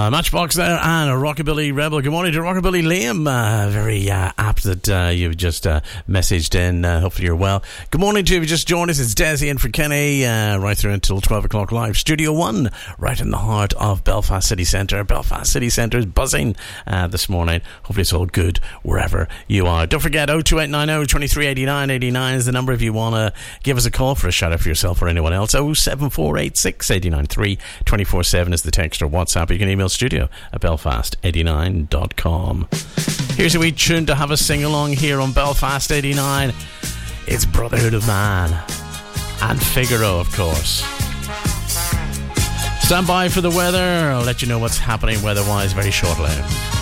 Matchbox there and a Rockabilly Rebel. Good morning to Rockabilly Liam. Very apt that you've just messaged in. Hopefully you're well. Good morning to you. If you just joined us, it's Desi in for Kenny, right through until 12 o'clock live. Studio 1, right in the heart of Belfast City Centre. Belfast City Centre is buzzing this morning. Hopefully it's all good wherever you are. Don't forget, 02890 2389 89 is the number if you want to give us a call for a shout out for yourself or anyone else. 07486 893 24/7 is the text or WhatsApp. You can email studio at belfast89.com. Here's a wee tune to have a sing-along here on Belfast 89. It's Brotherhood of Man and Figaro, of course. Stand by for the weather. I'll let you know what's happening weather-wise very shortly.